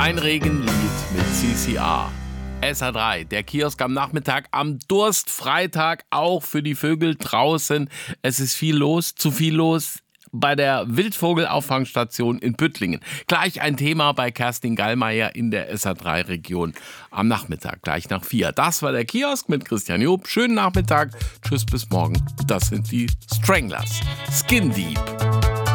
Ein Regenlied mit CCR. SA3, der Kiosk am Nachmittag, am Durstfreitag, auch für die Vögel draußen. Es ist viel los, zu viel los bei der Wildvogelauffangstation in Püttlingen. Gleich ein Thema bei Kerstin Gallmeier in der SA3-Region am Nachmittag, gleich nach 4. Das war der Kiosk mit Christian Job. Schönen Nachmittag, tschüss bis morgen. Das sind die Stranglers. Skin Deep.